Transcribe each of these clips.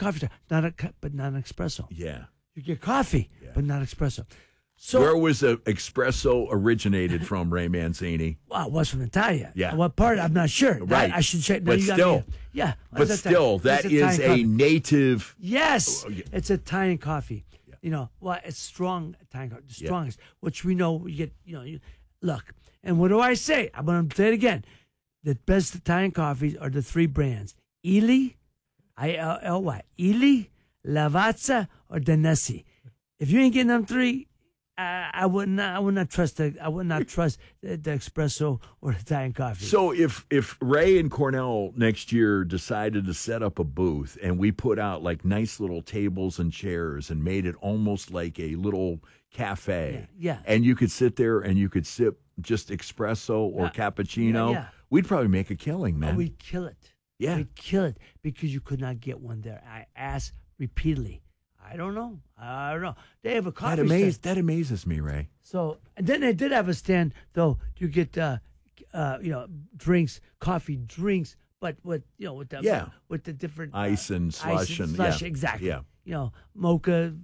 coffee, but not an espresso. Yeah. You get coffee, but not espresso. So where was the espresso originated from, Ray Mancini? Well, it was from Italia. Yeah. What part? I'm not sure. Right. I should check. But still. Yeah. But still, that is a native. Yes. Oh, yeah. It's Italian coffee. Yeah. You know, well, it's strong Italian coffee, the strongest, which we know you get, look. And what do I say? I'm going to say it again. The best Italian coffees are the three brands: Illy, Illy, Illy, Lavazza, or Danesi. If you ain't getting them three, I would not trust the espresso or Italian coffee. So if Ray and Cornell next year decided to set up a booth and we put out like nice little tables and chairs and made it almost like a little cafe, and you could sit there and you could sip just espresso or cappuccino, we'd probably make a killing, man. Oh, we'd kill it. Yeah. We'd kill it because you could not get one there. I asked repeatedly. I don't know. They have a coffee stand. That amazes me, Ray. So, and then they did have a stand, though. You get, drinks, coffee drinks, but with the different ice and slush exactly. Yeah. Mocha,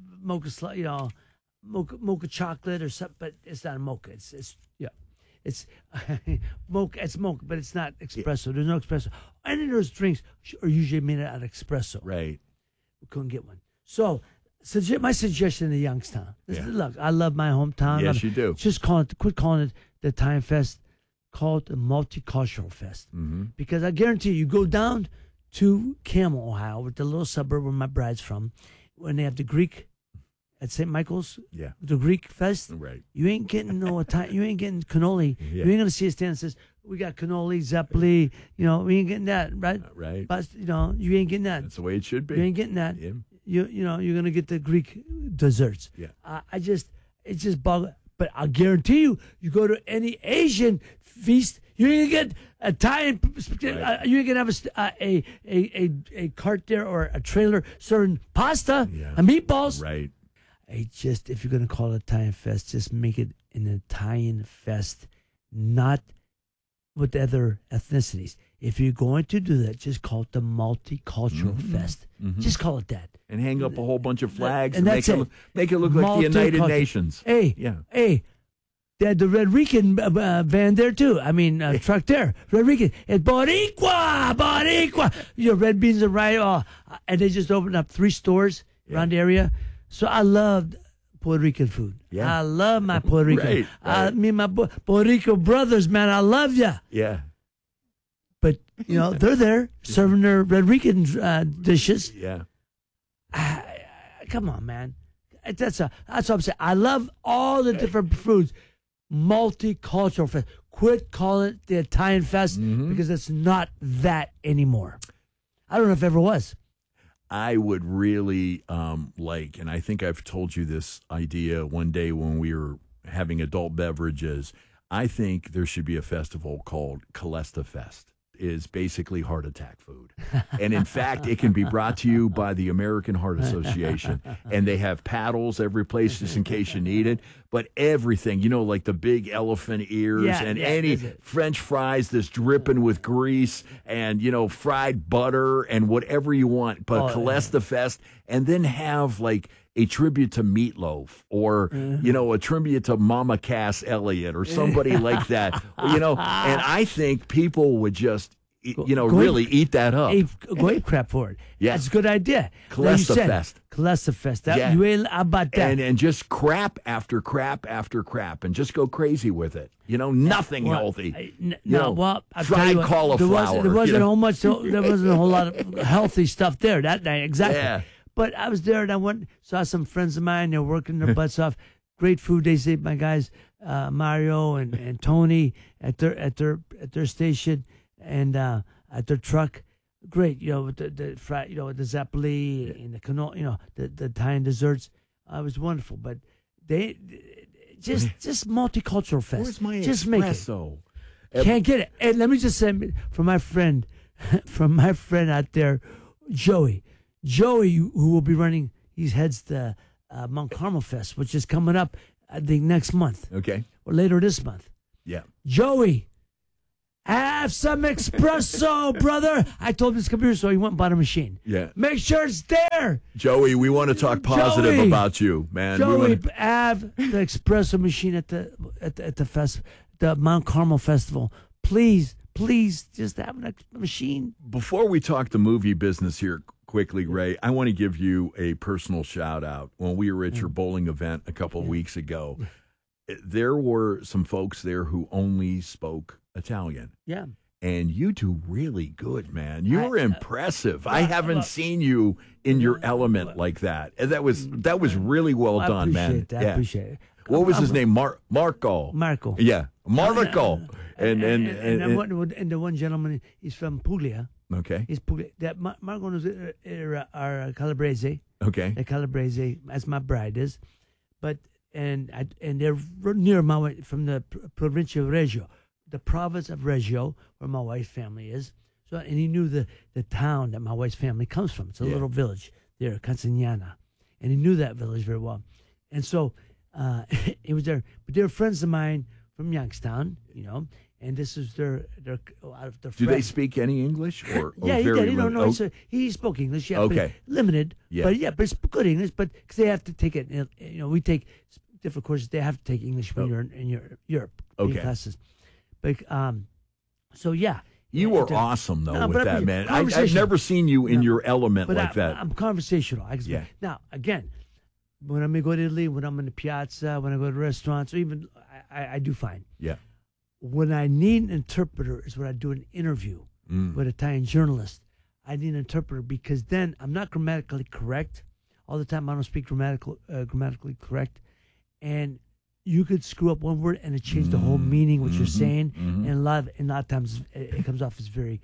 mocha chocolate or something, but it's not a mocha. It's mocha. It's mocha, but it's not espresso. Yeah. There's no espresso. Any of those drinks are usually made out of espresso. Right. We couldn't get one. So my suggestion to Youngstown is, Yeah. look, I love my hometown. Yes, you do. Just quit calling it the Italian Fest. Call it the Multicultural Fest. Mm-hmm. Because I guarantee you go down to Camel, Ohio, with the little suburb where my bride's from, when they have the Greek at St. Michael's, the Greek Fest. Right. You ain't getting no Italian. You ain't getting cannoli. Yeah. You ain't gonna see a stand that says we got cannoli, zeppoli. We ain't getting that, right? Right. But you ain't getting that. That's the way it should be. You ain't getting that. Yeah. You're gonna get the Greek desserts. Yeah. It's just bug. But I guarantee you go to any Asian feast, you ain't gonna get Italian. Right. You ain't gonna have a cart there or a trailer serving pasta and meatballs. Right. If you're gonna call it Italian Fest, just make it an Italian Fest, not with other ethnicities. If you're going to do that, just call it the Multicultural Fest. Mm-hmm. Just call it that. And hang up a whole bunch of flags and make it look like the United Nations. Hey, they had the Red Rican van there too. I mean, truck there. Red Rican. It's Boricua. Red beans and rice. And they just opened up 3 stores around the area. So I loved Puerto Rican food. Yeah. I love my Puerto Rican. Right. Me and my Puerto Rico brothers, man, I love ya. Yeah. But, they're there serving their Red Rican dishes. Yeah. Come on, man. That's what I'm saying. I love all the different foods. Multicultural fest. Quit calling it the Italian Fest because it's not that anymore. I don't know if it ever was. I would really and I think I've told you this idea one day when we were having adult beverages. I think there should be a festival called Calesta Fest. Is basically heart attack food. And in fact, it can be brought to you by the American Heart Association. And they have paddles every place just in case you need it. But everything, like the big elephant ears any French fries that's dripping with grease and, fried butter and whatever you want. But Calesta Fest, and then have like a tribute to Meatloaf or, a tribute to Mama Cass Elliott or somebody like that, and I think people would just, really eat that up. Go ape crap for it. Yeah. That's a good idea. Calesta Fest. Calesta Fest. You ain't about that. And just crap after crap after crap and just go crazy with it. Nothing healthy. Fried cauliflower. There wasn't a whole lot of healthy stuff there that night. Exactly. Yeah. But I was there and I saw some friends of mine. They're working their butts off. Great food. They say my guys Mario and Tony at their station and at their truck. Great, with the zeppoli and the cannoli, the Italian desserts. It was wonderful. But they just Multicultural Fest. Where's my just espresso? Make it. Can't get it. And let me just say from my friend out there, Joey, who will be running. He heads the Mount Carmel Fest, which is coming up, I think, next month. Okay. Or later this month. Yeah. Joey, have some espresso, brother. I told him this computer, so he went and bought a machine. Yeah. Make sure it's there. Joey, we want to talk positive Joey. about you, man. Joey, have the espresso machine at the Mount Carmel Festival. Please, just have a machine. Before we talk the movie business here quickly, Ray, I want to give you a personal shout out. When we were at your bowling event a couple of weeks ago, there were some folks there who only spoke Italian. Yeah. And you do really good, man. You were impressive. I haven't seen you in your element like that. And that was really well done, man. I appreciate it. What was his name? Marco. Marco. Yeah, Marco. And the one gentleman is from Puglia. Okay. He's Puglia. That Marco is our Calabrese. Okay. The Calabrese, as my bride is, and they're near from the Provincia of Reggio, the province of Reggio, where my wife's family is. So, and he knew the town that my wife's family comes from. It's a little village there, Canzignana, and he knew that village very well. And so he was there. But they're friends of mine from Youngstown, and this is their Do they speak any English? Yeah, he did. No, he spoke English. Yeah, okay. But limited. Yeah. But it's good English. But because they have to take it, we take different courses. They have to take English when you're in Europe classes. But so yeah. You were awesome though with that, man. I've never seen you in your element like that. I'm conversational. Now again, when I'm go to Italy, when I'm in the piazza, when I go to restaurants, or even I do fine. Yeah. When I need an interpreter is when I do an interview with an Italian journalist. I need an interpreter because then I'm not grammatically correct. All the time I don't speak grammatically correct. And you could screw up one word and it changed the whole meaning, what you're saying. And a lot of times it comes off as very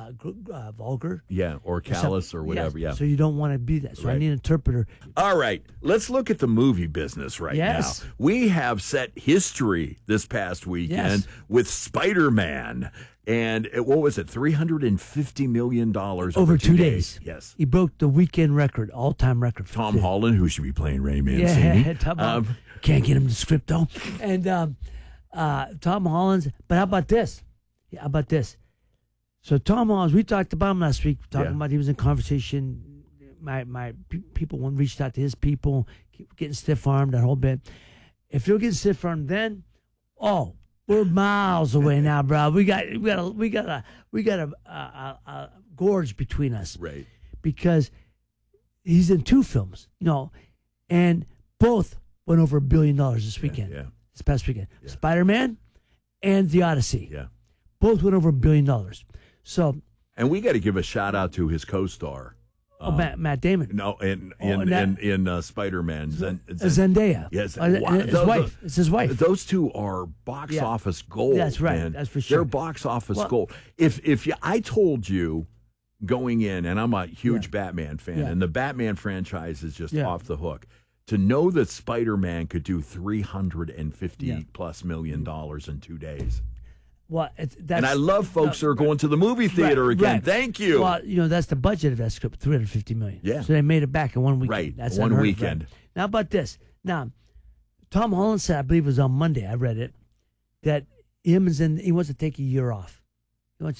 vulgar. Yeah, or callous or whatever. Yeah. So you don't want to be that. So I need an interpreter. All right. Let's look at the movie business now. We have set history this past weekend with Spider-Man. And what was it? $350 million over 2 days. Yes. He broke the weekend record, all-time record. Tom Holland, who should be playing Ray Mancini. Yeah, Tom Holland. Can't get him the script, though. And Tom Holland's. But how about this? So Tom Holland, we talked about him last week, talking about he was in conversation. My people reached out to his people, getting stiff-armed, that whole bit. If they're getting stiff-armed then, we're miles away now, bro. We got a gorge between us, right? Because he's in two films, and both went over $1 billion this weekend. This past weekend, Spider-Man and The Odyssey. Yeah, both went over $1 billion. So, and we got to give a shout out to his co-star. Matt Damon. No, in Spider-Man, Zendaya. Yes, his wife. It's his wife. Those two are box office gold. That's right. Man. That's for sure. They're box office gold. I told you going in, and I'm a huge Batman fan, and the Batman franchise is just off the hook. To know that Spider-Man could do $350+ million in 2 days. Well, and I love folks who are going to the movie theater again. Right. Thank you. Well, that's the budget of that script, $350 million. Yeah. So they made it back in 1 weekend. Right. That's one weekend. Right? Now about this. Now, Tom Holland said, I believe it was on Monday. I read it that he wants to take a year off. He wants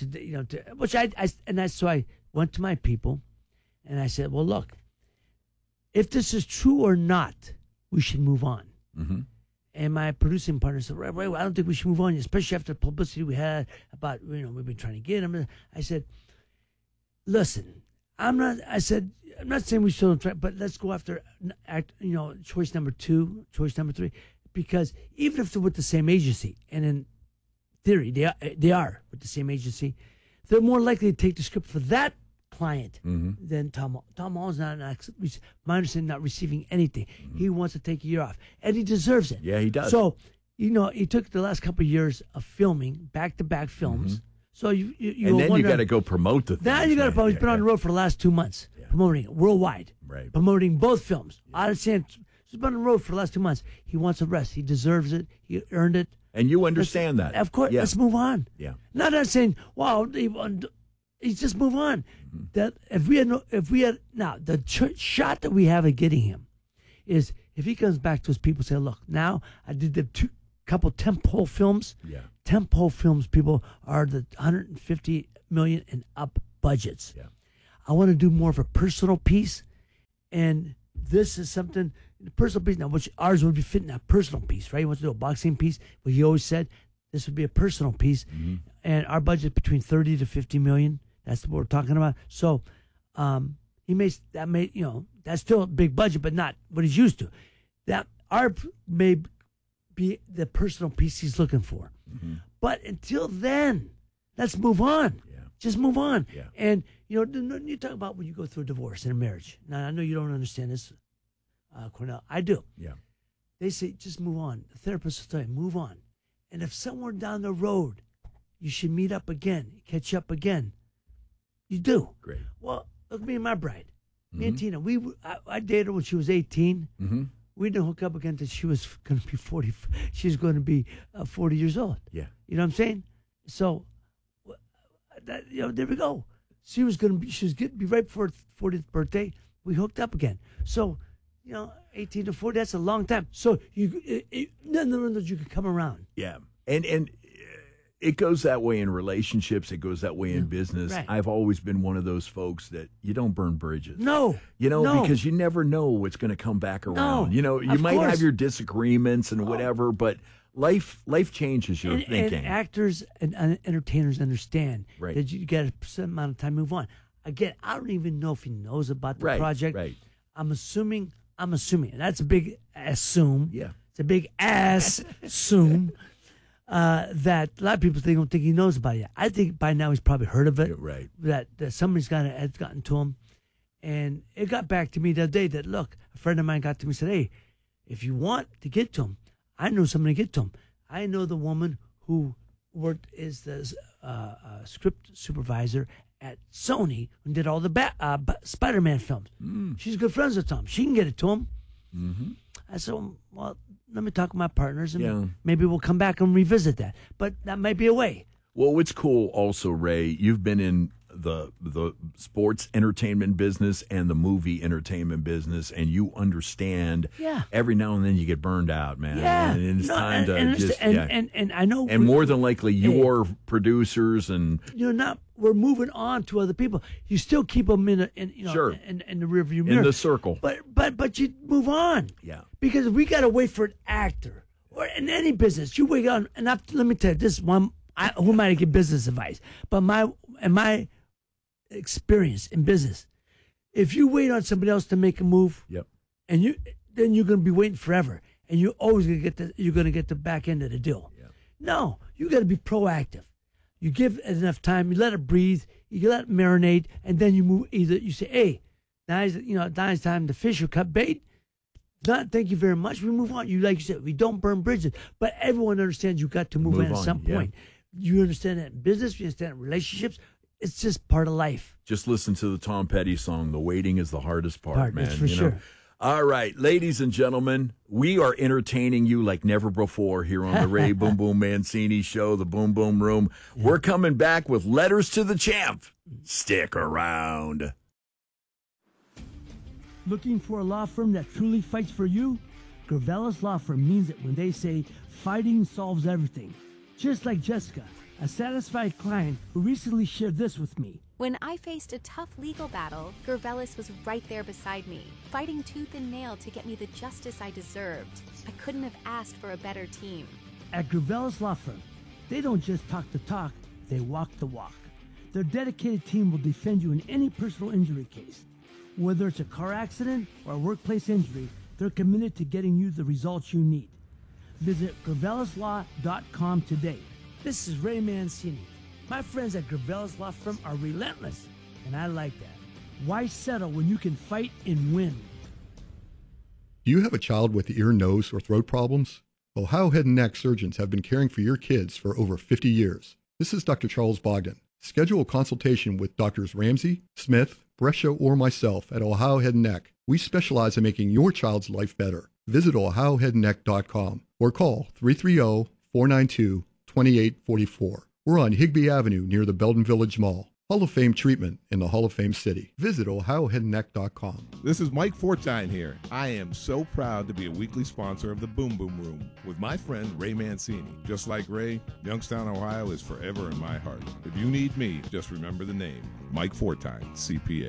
to, so I went to my people, and I said, well, look, if this is true or not, we should move on. Mm-hmm. And my producing partner said, Ray, I don't think we should move on, especially after the publicity we had about, we've been trying to get him. I said, listen, I'm not saying we still don't try, but let's go after, choice number 2, choice number 3, because even if they're with the same agency, and in theory, they are with the same agency, they're more likely to take the script for that client than Tom. Tom Holland's my understanding, not receiving anything. He wants to take a year off, and he deserves it. Yeah, he does. So, he took the last couple of years of filming, back-to-back films. So you and then you got to go promote the thing. Now you got to promote. He's been on the road for the last 2 months, promoting it worldwide, right? Promoting both films. Odyssey. He's been on the road for the last 2 months. He wants a rest. He deserves it. He earned it. And you understand that, of course. Let's move on. Yeah. Not saying, wow, he's just move on. That if we had now the shot that we have at getting him is if he comes back to his people and say, look, now I did the couple tentpole films. Yeah. tentpole films, people, are the 150 million and up budgets. Yeah. I want to do more of a personal piece, and this is something, the personal piece, now, which ours would be fitting that personal piece, right? He wants to do a boxing piece, but he always said this would be a personal piece, and our budget between 30 to 50 million. That's what we're talking about. So, that's still a big budget, but not what he's used to. That our may be the personal piece he's looking for. But until then, let's move on. Yeah. Just move on. Yeah. And, you talk about when you go through a divorce in a marriage. Now, I know you don't understand this, Cornell. I do. Yeah. They say, just move on. The therapist will tell you, move on. And if somewhere down the road you should meet up again, catch up again, you do. Great. Well, look at me and my bride. Me and Tina, I dated her when she was 18. We didn't hook up again until she was going to be 40. She's going to be 40 years old. Yeah. You know what I'm saying? So, there we go. She was going to be right before her 40th birthday. We hooked up again. So, 18 to 40, that's a long time. So, none of those you can come around. Yeah. And it goes that way in relationships. It goes that way in business. Right. I've always been one of those folks that you don't burn bridges. No. Because you never know what's going to come back around. No, You of might course. have your disagreements and whatever, but life changes your thinking. And actors and entertainers understand that you got a certain amount of time to move on. Again, I don't even know if he knows about the project. Right. I'm assuming, and that's a big assume. Yeah. It's a big ass assume that a lot of people don't think he knows about it. I think by now he's probably heard of it. Yeah, right. That somebody's has gotten to him. And it got back to me the other day that, look, a friend of mine got to me and said, hey, if you want to get to him, I know somebody to get to him. I know the woman who worked as the script supervisor at Sony and did all the Spider-Man films. She's good friends with Tom. She can get it to him. I said, well, let me talk with my partners, and maybe we'll come back and revisit that. But that might be a way. Well, what's cool also, Ray, you've been in the sports entertainment business and the movie entertainment business, and you understand every now and then you get burned out, man. Yeah. And it's time to and I know. And more than likely, your producers and we're moving on to other people. You still keep them in the rearview mirror, in the circle. But you move on. Yeah. Because we got to wait for an actor or in any business. You wait on, and let me tell you, this one. Who am I to give business advice? But my experience in business, if you wait on somebody else to make a move, and then you're going to be waiting forever, and you're always going to get the back end of the deal. Yeah. No, you got to be proactive. You give it enough time. You let it breathe. You let it marinate, and then you move. Either you say, "Hey, now it's time to fish or cut bait." Not, thank you very much. We move on. Like you said, we don't burn bridges, but everyone understands you got to move on at some point. You understand that in business. You understand that in relationships. It's just part of life. Just listen to the Tom Petty song. The waiting is the hardest part, man. That's for sure. All right, ladies and gentlemen, we are entertaining you like never before here on the Ray Boom Boom Mancini Show, the Boom Boom Room. Yeah. We're coming back with Letters to the Champ. Stick around. Looking for a law firm that truly fights for you? Gravelis Law Firm means it when they say fighting solves everything. Just like Jessica, a satisfied client who recently shared this with me. When I faced a tough legal battle, Gravelis was right there beside me, fighting tooth and nail to get me the justice I deserved. I couldn't have asked for a better team. At Gravelis Law Firm, they don't just talk the talk, they walk the walk. Their dedicated team will defend you in any personal injury case. Whether it's a car accident or a workplace injury, they're committed to getting you the results you need. Visit GravalisLaw.com today. This is Ray Mancini. My friends at Gravelis Law Firm are relentless, and I like that. Why settle when you can fight and win? Do you have a child with ear, nose, or throat problems? Ohio Head and Neck surgeons have been caring for your kids for over 50 years. This is Dr. Charles Bogdan. Schedule a consultation with Drs. Ramsey, Smith, Brescia, or myself at Ohio Head and Neck. We specialize in making your child's life better. Visit OhioHeadandNeck.com or call 330-492-2844. We're on Higbee Avenue near the Belden Village Mall. Hall of Fame treatment in the Hall of Fame city. Visit OhioHeadandNeck.com. This is Mike Fortine here. I am so proud to be a weekly sponsor of the Boom Boom Room with my friend Ray Mancini. Just like Ray, Youngstown, Ohio is forever in my heart. If you need me, just remember the name, Mike Fortine, CPA.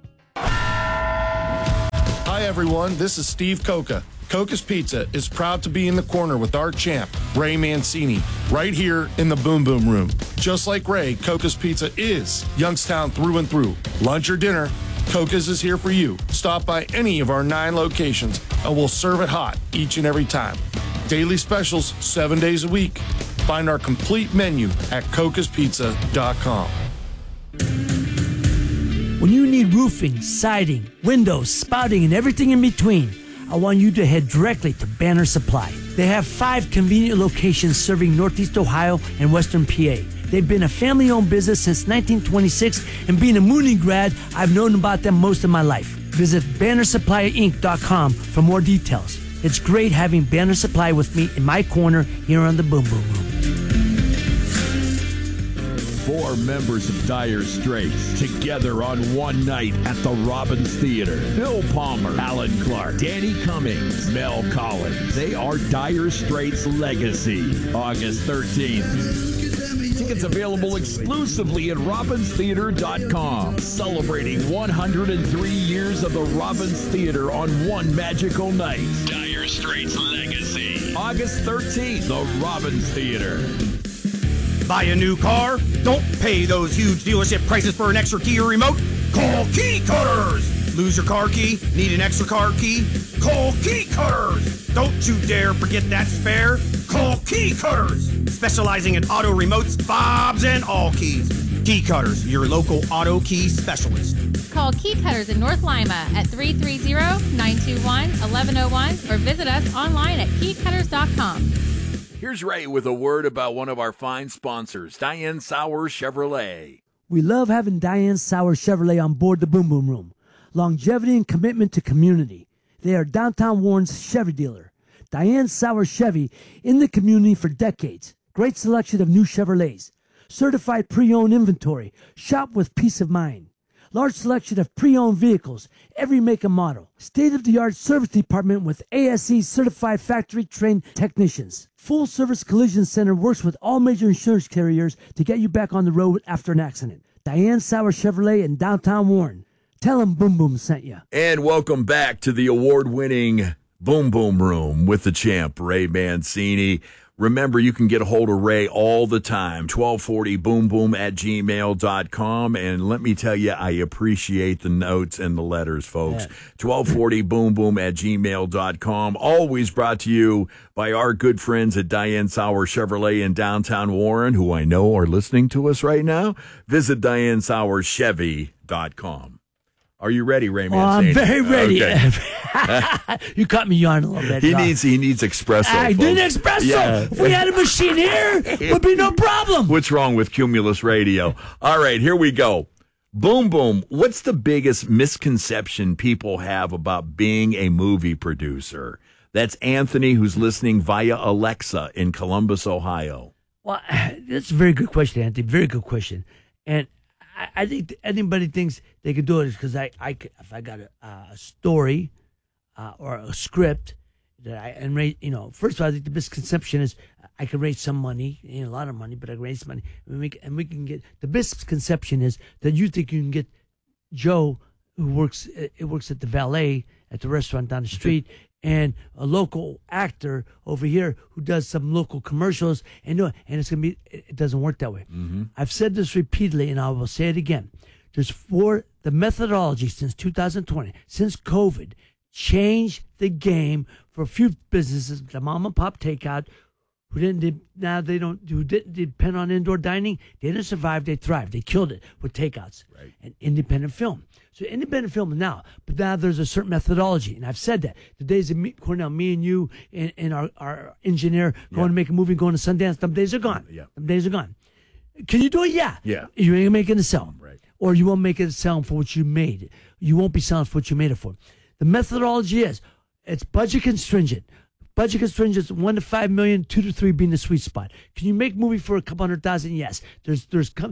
Hi everyone, this is Steve Coca. Coca's Pizza is proud to be in the corner with our champ, Ray Mancini, right here in the Boom Boom Room. Just like Ray, Coca's Pizza is Youngstown through and through. Lunch or dinner, Coca's is here for you. Stop by any of our 9 locations and we'll serve it hot each and every time. Daily specials 7 days a week. Find our complete menu at cocaspizza.com. When you need roofing, siding, windows, spouting, and everything in between, I want you to head directly to Banner Supply. They have 5 convenient locations serving Northeast Ohio and Western PA. They've been a family-owned business since 1926, and being a Mooney grad, I've known about them most of my life. Visit BannerSupplyInc.com for more details. It's great having Banner Supply with me in my corner here on the Boom Boom Room. 4 members of Dire Straits together on one night at the Robbins Theater. Bill Palmer, Alan Clark, Danny Cummings, Mel Collins. They are Dire Straits' legacy. August 13th. Tickets available exclusively at robbinstheater.com. Celebrating 103 years of the Robbins Theater on one magical night. Dire Straits' legacy. August 13th, the Robbins Theater. Buy a new car? Don't pay those huge dealership prices for an extra key or remote. Call Key Cutters. Lose your car key? Need an extra car key? Call Key Cutters. Don't you dare forget that spare. Call Key Cutters. Specializing in auto remotes, fobs, and all keys. Key Cutters, your local auto key specialist. Call Key Cutters in North Lima at 330-921-1101 or visit us online at keycutters.com. Here's Ray with a word about one of our fine sponsors, Diane Sauer Chevrolet. We love having Diane Sauer Chevrolet on board the Boom Boom Room. Longevity and commitment to community. They are downtown Warren's Chevy dealer. Diane Sauer Chevy in the community for decades. Great selection of new Chevrolets. Certified pre-owned inventory. Shop with peace of mind. Large selection of pre-owned vehicles, every make and model. State-of-the-art service department with ASE certified factory-trained technicians. Full-service collision center works with all major insurance carriers to get you back on the road after an accident. Diane Sauer Chevrolet in downtown Warren. Tell them Boom Boom sent you. And welcome back to the award-winning Boom Boom Room with the champ, Ray Mancini. Remember, you can get a hold of Ray all the time, 1240boomboom@gmail.com. And let me tell you, I appreciate the notes and the letters, folks. Yeah. 1240boomboom@gmail.com. Always brought to you by our good friends at Diane Sauer Chevrolet in downtown Warren, who I know are listening to us right now. Visit DianeSauerChevy.com. Are you ready, Ray Mancini? I'm very ready. Okay. You caught me yawning a little bit. He needs espresso. I need espresso. Yeah. If we had a machine here, it would be no problem. What's wrong with Cumulus Radio? All right, here we go. Boom Boom. What's the biggest misconception people have about being a movie producer? That's Anthony, who's listening via Alexa in Columbus, Ohio. Well, that's a very good question, Anthony. Very good question. And I think anybody thinks they can do it because if I got a story or a script that first of all, I think the misconception is I can raise some money, a lot of money, but I can raise some money, and we can get. The misconception is that you think you can get Joe, who works at the valet at the restaurant down the street, and a local actor over here who does some local commercials, and it's gonna be. It doesn't work that way. Mm-hmm. I've said this repeatedly, and I will say it again. The methodology since 2020, since COVID, changed the game for a few businesses, the mom and pop takeout, who didn't depend on indoor dining. They didn't survive. They thrived. They killed it with takeouts and independent film. So independent film now, but now there's a certain methodology, and I've said that. The days of Cornell, me and you and our engineer going to make a movie, going to Sundance, them days are gone. Yeah. Them days are gone. Can you do it? Yeah. Yeah. You ain't making it sell. Right. Or you won't make it sell for what you made. You won't be selling for what you made it for. The methodology is, it's budget contingent. Budget constraints, 1 to 5 million, 2 to 3 being the sweet spot. Can you make a movie for a couple $100,000? Yes. There's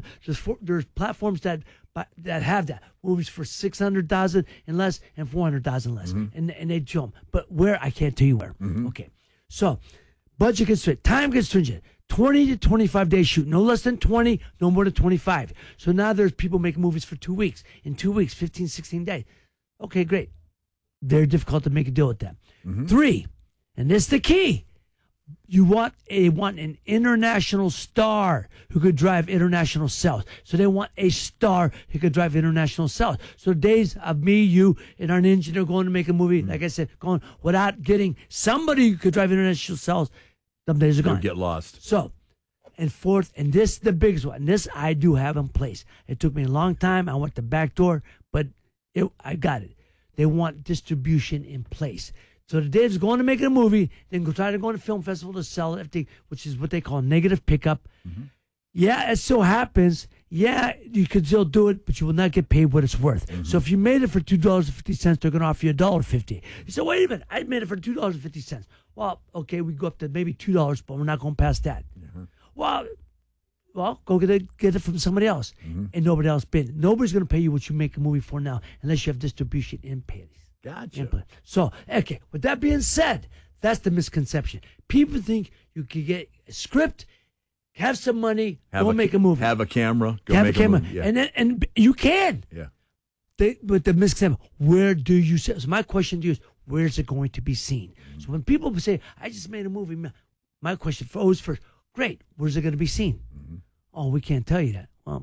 platforms that have that, movies for $600,000 and less and $400,000 less, and they show them. But where, I can't tell you where. Okay, so budget constraint, time constraint, 20 to 25 days shoot, no less than 20, no more than 25. So now there's people making movies for 2 weeks. In 2 weeks, 15, 16 days. Okay, great. Very difficult to make a deal with that. 3, and this is the key. You want an international star who could drive international sales. So they want a star who could drive international sales. So days of me, you, and our engineer going to make a movie, like I said, going without getting somebody who could drive international sales, them days are gone. They'll get lost. So, and fourth, and this is the biggest one. This I do have in place. It took me a long time. I went the back door, but I got it. They want distribution in place. So the Dave's going to make a movie, then go try to go to a film festival to sell it, which is what they call negative pickup. Yeah, it so happens. Yeah, you could still do it, but you will not get paid what it's worth. So if you made it for $2.50, they're going to offer you $1.50. You say, wait a minute, I made it for $2.50. Well, okay, we go up to maybe $2, but we're not going past that. Well, go get it from somebody else, and nobody else bid. Nobody's going to pay you what you make a movie for now, unless you have distribution in place. Gotcha. So, okay, with that being said, that's the misconception. People think you can get a script, have some money, go make a movie. Have a camera, go have make a camera. movie. Yeah. And you can. Yeah. But the misconception, where do you see? So my question to you is, where is it going to be seen? So when people say, I just made a movie, my question always first, great, where's it going to be seen? Oh, we can't tell you that. Well,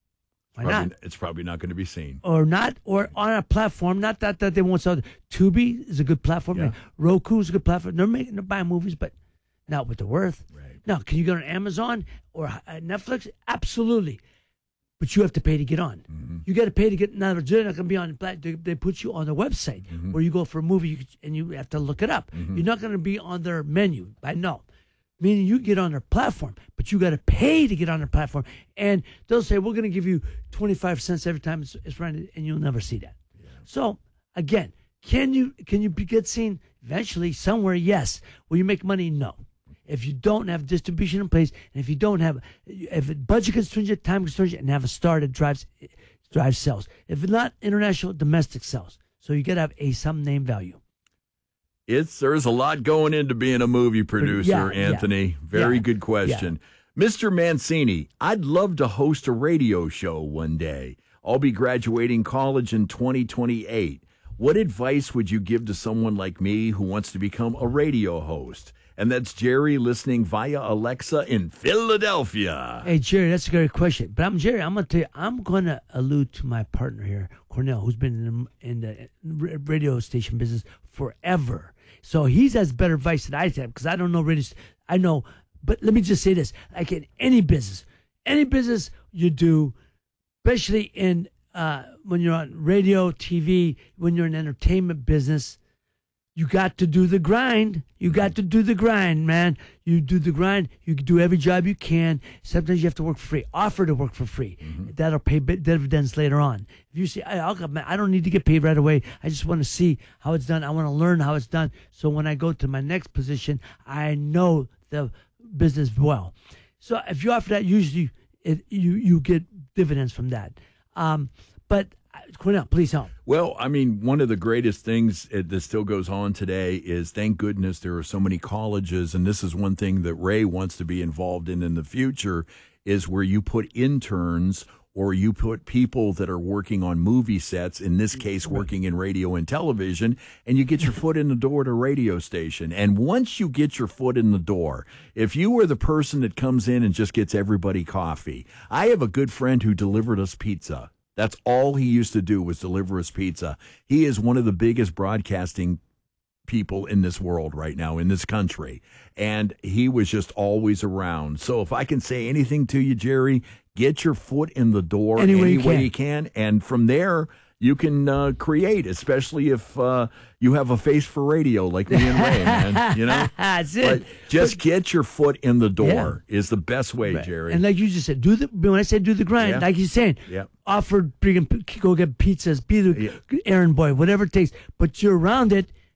why not? It's probably not going to be seen. Or not, or on a platform, not that they won't sell it. Tubi is a good platform. Yeah. Roku is a good platform. They're buying movies, but not what they're worth. Right. Now, can you go on Amazon or Netflix? Absolutely. But you have to pay to get on. You got to pay to get. Now, they're not going to be on. They put you on the website where you go for a movie and you have to look it up. You're not going to be on their menu. I know. Meaning you get on their platform, but you got to pay to get on their platform. And they'll say, we're going to give you 25 cents every time it's running, and you'll never see that. Yeah. So, again, can you get seen eventually somewhere? Yes. Will you make money? No. If you don't have distribution in place, and if you don't have, if it budget constrained, time constrained, and have a star that drives sales. If it's not international, domestic sales. So you got to have some name value. There's a lot going into being a movie producer, Anthony. Very good question. Mr. Mancini, I'd love to host a radio show one day. I'll be graduating college in 2028. What advice would you give to someone like me who wants to become a radio host? And that's Jerry listening via Alexa in Philadelphia. Hey, Jerry, that's a great question. But Jerry, I'm going to tell you, I'm going to allude to my partner here, Cornell, who's been in the radio station business forever. So he has better advice than I have because I don't know radio. I know, but let me just say this. Like in any business you do, especially in when you're on radio, TV, when you're in entertainment business, you got to do the grind. You got to do the grind, man. You do the grind. You do every job you can. Sometimes you have to work for free. Offer to work for free. That'll pay dividends later on. If you say, I don't need to get paid right away. I just want to see how it's done. I want to learn how it's done. So when I go to my next position, I know the business well. So if you offer that, usually you get dividends from that. But Cornell, please help. Well, I mean, one of the greatest things that still goes on today is, thank goodness, there are so many colleges, and this is one thing that Ray wants to be involved in the future, is where you put interns or you put people that are working on movie sets, in this case, working in radio and television, and you get your foot in the door at a radio station. And once you get your foot in the door, if you were the person that comes in and just gets everybody coffee, I have a good friend who delivered us pizza. That's all he used to do, was deliver us pizza. He is one of the biggest broadcasting people in this world right now, in this country. And he was just always around. So if I can say anything to you, Jerry, get your foot in the door any way you can. And from there, you can create, especially if you have a face for radio like me and Ray, man. You know? That's it. But get your foot in the door is the best way, Jerry. And like you just said, when I said do the grind, like you're saying, offer, go get pizzas, be the errand boy, whatever it takes. But you're around it,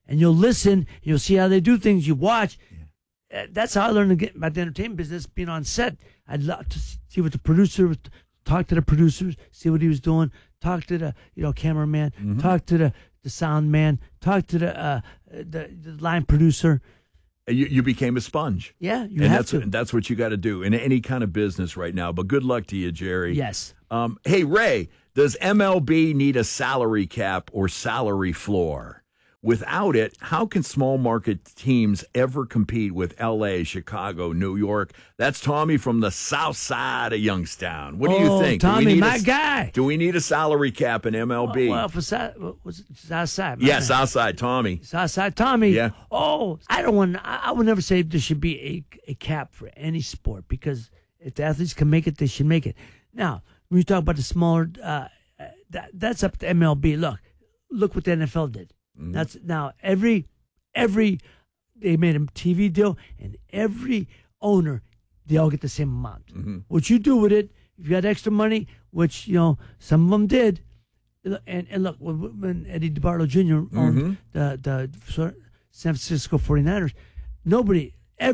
and you'll listen. You'll see how they do things. You watch. That's how I learned to get about the entertainment business. Being on set, I'd love to see what the producer was. Talk to the producers, see what he was doing. Talk to the cameraman. Talk to the sound man. Talk to the line producer. You became a sponge. Yeah, you have to. That's what you got to do in any kind of business right now. But good luck to you, Jerry. Yes. Hey, Ray, does MLB need a salary cap or salary floor? Without it, how can small market teams ever compete with L.A., Chicago, New York? That's Tommy from the south side of Youngstown. What do you think? Tommy, my guy. Do we need a salary cap in MLB? Well, for south side. Yeah, south side, Tommy. South side, Tommy. Yeah. Oh, I would never say there should be a cap for any sport, because if the athletes can make it, they should make it. Now, when you talk about the smaller, that's up to MLB. Look what the NFL did. That's now every they made a TV deal, and every owner, they all get the same amount. What you do with it, if you got extra money, which some of them did, and look, when Eddie DeBartolo Jr. owned the San Francisco 49ers, nobody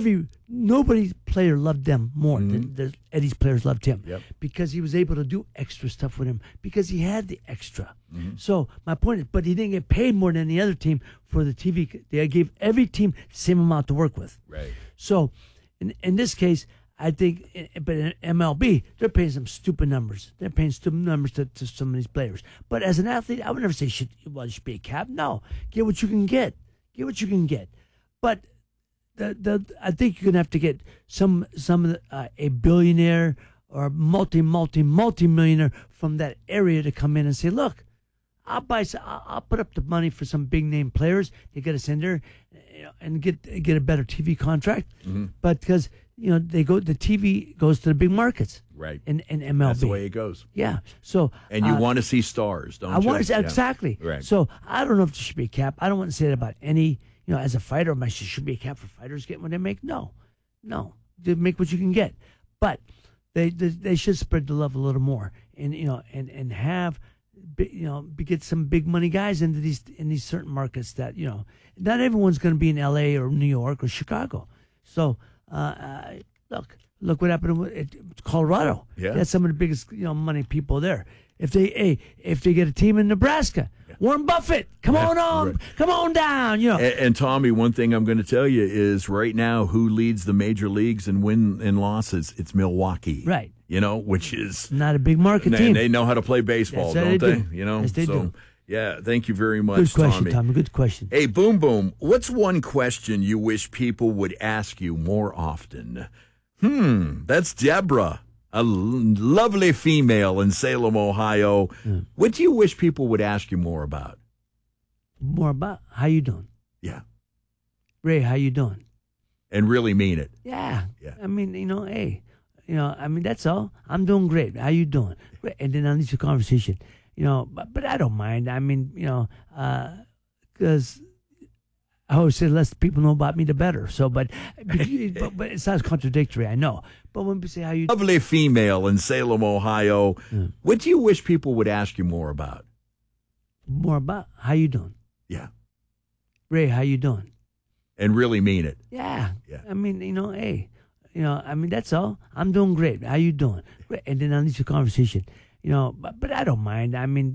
player loved them more than Eddie's players loved him, because he was able to do extra stuff with him, because he had the extra. So my point is, but he didn't get paid more than any other team for the TV. They gave every team the same amount to work with. Right. So in this case, I think, but in MLB, they're paying some stupid numbers. They're paying stupid numbers to some of these players. But as an athlete, I would never say it should be a cap. No, get what you can get. Get what you can get. But I think you're gonna have to get a billionaire or multi-millionaire from that area to come in and say, look, I'll put up the money for some big name players. They get us in there, and get a better TV contract. But because the TV goes to the big markets, right? In MLB, that's the way it goes. Yeah. So and you want to see stars, don't you? I want to see, exactly. Right. So I don't know if there should be a cap. I don't want to say that about any. As a fighter, there should be a cap for fighters getting what they make. No, they make what you can get, but they should spread the love a little more, and and have get some big money guys into these certain markets that not everyone's going to be in L.A. or New York or Chicago. So look what happened with Colorado. Yeah, that's some of the biggest money people there. If they get a team in Nebraska. Warren Buffett, come on down. And Tommy, one thing I'm going to tell you is right now, who leads the major leagues in win and losses? It's Milwaukee, right? Which is not a big market team. They know how to play baseball, don't they? Yes, they do. Yeah. Thank you very much, Good question, Tommy. Good question. Hey, Boom Boom, what's one question you wish people would ask you more often? That's Deborah. A lovely female in Salem, Ohio. What do you wish people would ask you more about? More about? How you doing? Yeah. Ray, how you doing? And really mean it. Yeah. I mean, hey, that's all. I'm doing great. How you doing? And then I'll lead the conversation. But I don't mind. I mean, because I always say less people know about me, the better. So, but it sounds contradictory, I know. But when people say how you lovely female in Salem, Ohio, what do you wish people would ask you more about? More about how you doing? Yeah. Ray, how you doing? And really mean it. Yeah. I mean, hey, that's all. I'm doing great. How you doing? And then I'll lead the conversation. But I don't mind. I mean,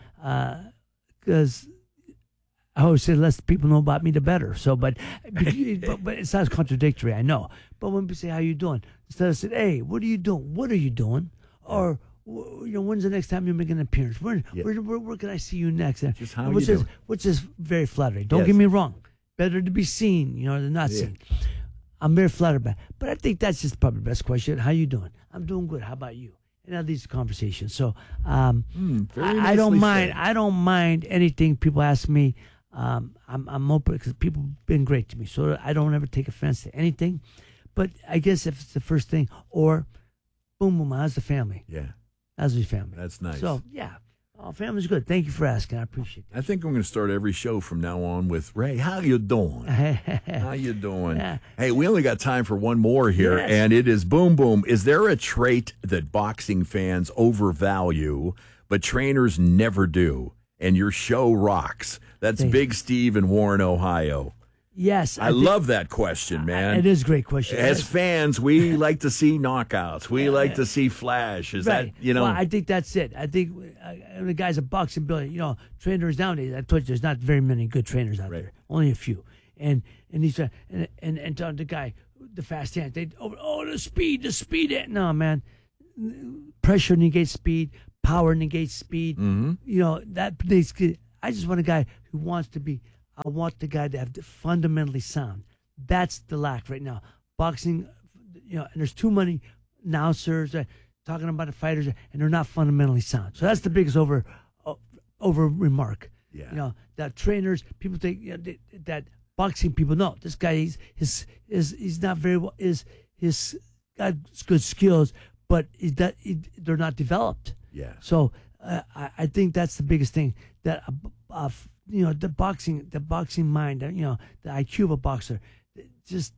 because I always say less people know about me, the better. So, but it sounds contradictory, I know. But when people say, how you doing? Instead of saying, hey, what are you doing? What are you doing? Or, when's the next time you make an appearance? Where can I see you next? Just how you doing? Which is very flattering. Don't get me wrong. Better to be seen, than not seen. I'm very flattered by it. But I think that's just probably the best question. How you doing? I'm doing good. How about you? And that leads to conversation. So, I don't mind. Said. I don't mind anything people ask me. I'm open because people have been great to me, so I don't ever take offense to anything. But I guess if it's the first thing, or boom, boom, how's the family? Yeah, how's your family? That's nice. So family's good. Thank you for asking. I appreciate that. I think I'm going to start every show from now on with Ray. How you doing? How you doing? Yeah. Hey, we only got time for one more here, Yes. and it is Boom Boom. Is there a trait that boxing fans overvalue, but trainers never do? and your show rocks. That's Thanks. Big Steve in Warren, Ohio. Yes. I love that question, man. It is a great question. As fans, we like to see knockouts. We like to see flash. Is right. that, Well, I think that's it. I think the guys at boxing, Billy, trainers nowadays, I told you there's not very many good trainers out there. Only a few. And he's and telling the guy, the fast hands, the speed. No, man. Pressure negates speed. Power negates speed. Mm-hmm. I just want a guy who wants to be. I want the guy to have fundamentally sound. That's the lack right now. Boxing, and there's too many announcers talking about the fighters, and they're not fundamentally sound. So that's the biggest over remark. Yeah. That trainers, people think that boxing people know this guy he's not very well. He's got good skills, but they're not developed. Yeah. So I think that's the biggest thing that. The boxing mind, the IQ of a boxer, just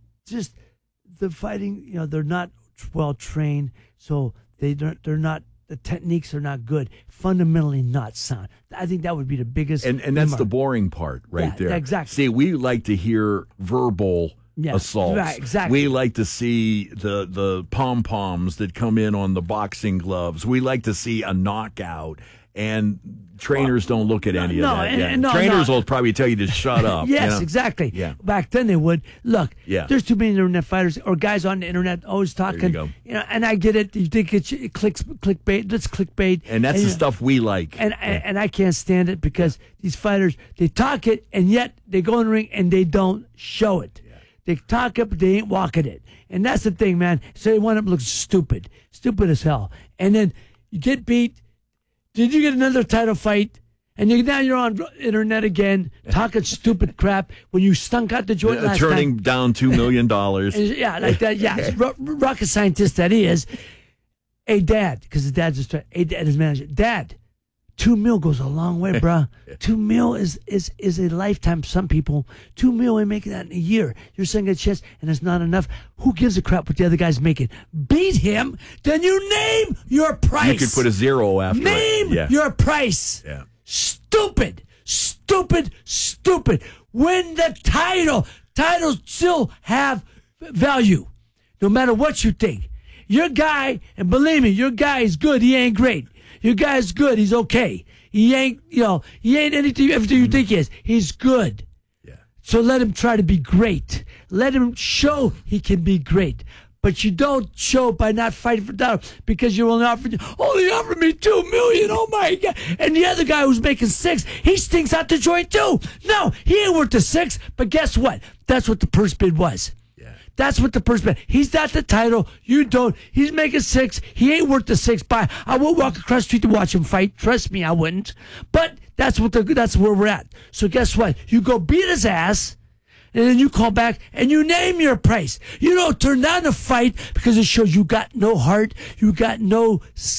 the fighting, they're not well trained, so they're not, the techniques are not good, fundamentally not sound. I think that would be the biggest. And that's the boring part there. Exactly. See, we like to hear verbal assaults. Right, exactly. We like to see the pom-poms that come in on the boxing gloves. We like to see a knockout. And trainers don't look at any of that. Trainers will probably tell you to shut up. Yes, exactly. Yeah. Back then they would. Look, there's too many internet fighters or guys on the internet always talking. There you go. And I get it. You think it's clickbait. That's clickbait. And that's the stuff we like. And I can't stand it because these fighters, they talk it, and yet they go in the ring and they don't show it. Yeah. They talk it, but they ain't walking it. And that's the thing, man. So they want to look stupid as hell. And then you get beat. Did you get another title fight? And now you're on internet again, talking stupid crap when you stunk out the joint last turning time. down $2 million. Yeah, like that. Yeah, rocket scientist that he is. Hey, Dad, because his dad's just his manager. Dad, $2 million goes a long way, bruh. $2 million is a lifetime for some people. $2 million ain't making that in a year. You're saying a chest, and it's not enough. Who gives a crap what the other guy's making? Beat him, then you name your price. You could put a zero after it. Name your price. Yeah. Stupid. Win the title. Titles still have value, no matter what you think. Your guy, and believe me, your guy is good. He ain't great. Your guy's good. He's okay. He ain't everything you think he is. He's good. Yeah. So let him try to be great. Let him show he can be great. But you don't show by not fighting for title because you only offered me $2 million. Oh my God! And the other guy who's making $6 million, he stinks out the joint too. No, he ain't worth the $6 million. But guess what? That's what the purse bid was. That's what the person. He's got the title. You don't. He's making $6 million. He ain't worth the $6 million. Bye. I won't walk across the street to watch him fight. Trust me, I wouldn't. But that's where we're at. So guess what? You go beat his ass, and then you call back and you name your price. You don't turn down the fight because it shows you got no heart. You got no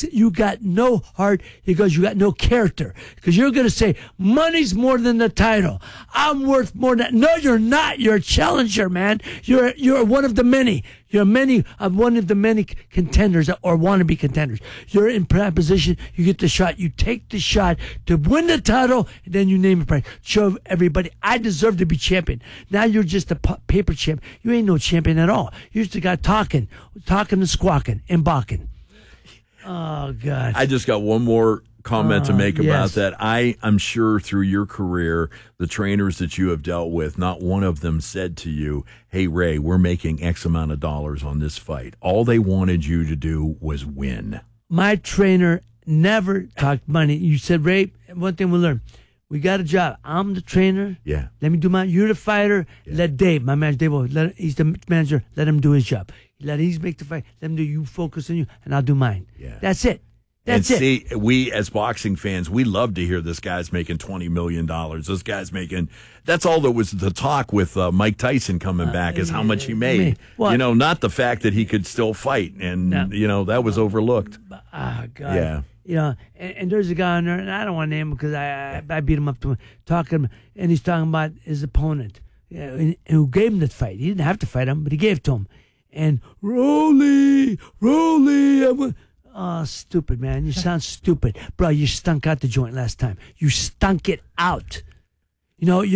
heart because you got no character. Because you're going to say, money's more than the title. I'm worth more than that. No, you're not. You're a challenger, man. You're one of the many. You're one of the many contenders or wannabe contenders. You're in prime position. You get the shot. You take the shot to win the title, and then you name a price. Show everybody, I deserve to be champion. Now you're just a paper champ. You ain't no champion at all. You're just a guy talking and squawking and balking. Oh, God. I just got one more comment to make about that. I'm sure through your career, the trainers that you have dealt with, not one of them said to you, hey, Ray, we're making X amount of dollars on this fight. All they wanted you to do was win. My trainer never talked money. You said, Ray, one thing we learned. We got a job. I'm the trainer. Yeah. Let me do you're the fighter. Yeah. Let Dave, my manager, Dave, he's the manager. Let him do his job. He's make the fight. Let him do you focus on you, and I'll do mine. Yeah. That's it. That's it. See, we as boxing fans, we love to hear this guy's making $20 million. This guy's making. That's all that was the talk with Mike Tyson coming back is how much he made. Well, not the fact that he could still fight, and that was overlooked. Oh God. Yeah. And there's a guy on there, and I don't want to name him because I beat him up to him, and he's talking about his opponent, who gave him the fight. He didn't have to fight him, but he gave it to him. And Rolly. Oh, stupid, man. You sound stupid. Bro, you stunk out the joint last time. You stunk it out. You know,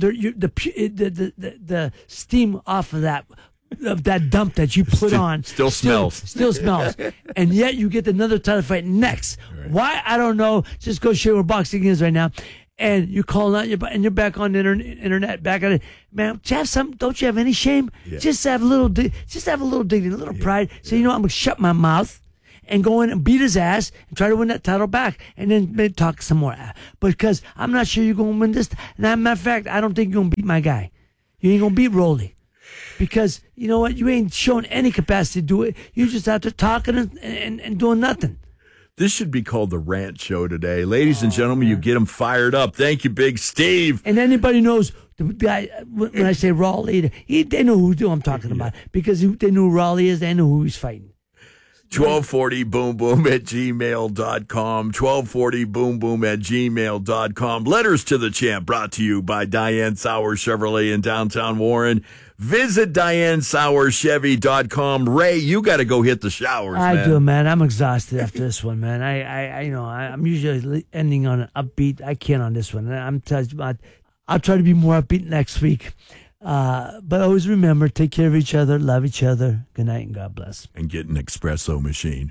the steam off of that dump that you put on still smells. Still smells. And yet you get another title fight next. Right. Why? I don't know. Just go share where boxing is right now. And you're calling out, and you're back on the internet, back at it. Man, don't you have any shame? Yeah. Just have a little dignity, a little pride. Say, you know, I'm going to shut my mouth and go in and beat his ass and try to win that title back, and then maybe talk some more. Because I'm not sure you're going to win this. And as a matter of fact, I don't think you're going to beat my guy. You ain't going to beat Rolly. Because, you know what, you ain't showing any capacity to do it. You're just out there talking and doing nothing. This should be called the Rant Show today. Ladies and gentlemen, you get them fired up. Thank you, Big Steve. And anybody knows, the guy, when I say Raleigh, they know who I'm talking about. Because they knew who Raleigh is, they know who he's fighting. 1240boomboom at gmail.com. 1240boomboom at gmail.com. Letters to the Champ brought to you by Diane Sauer Chevrolet in downtown Warren. Visit DianeSauerChevy.com. Ray, you got to go hit the showers, man. I do, man. I'm exhausted after this one, man. I'm usually ending on an upbeat. I can't on this one. I'll try to be more upbeat next week. But always remember, take care of each other, love each other. Good night and God bless. And get an espresso machine.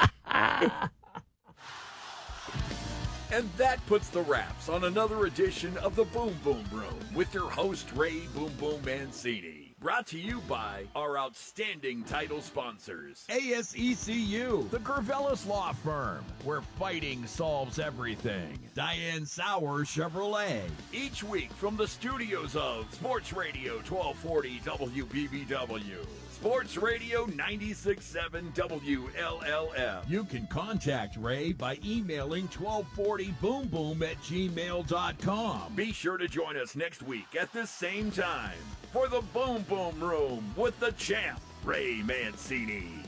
And that puts the wraps on another edition of the Boom Boom Room with your host, Ray Boom Boom Mancini. Brought to you by our outstanding title sponsors. ASECU, the Gervelis Law Firm, where fighting solves everything. Diane Sauer Chevrolet. Each week from the studios of Sports Radio 1240 WBBW. Sports Radio 96.7 WLLM. You can contact Ray by emailing 1240boomboom at gmail.com. Be sure to join us next week at this same time for the Boom Boom Room with the champ, Ray Mancini.